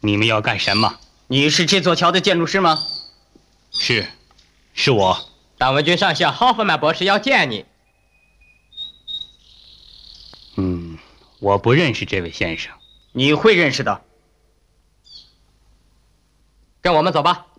你们要干什么？ 你是这座桥的建筑师吗？ 是我。 党卫军上校霍夫曼博士要见你。 我不认识这位先生。 你会认识的。 跟我们走吧。